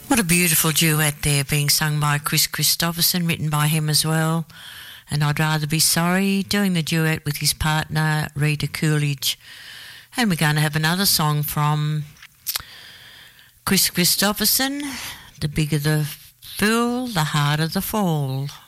What a beautiful duet there, being sung by Chris Christopherson, written by him as well. And I'd Rather Be Sorry, doing the duet with his partner, Rita Coolidge. And we're going to have another song from Chris Christopherson, The Bigger the Fool, the Harder the Fall.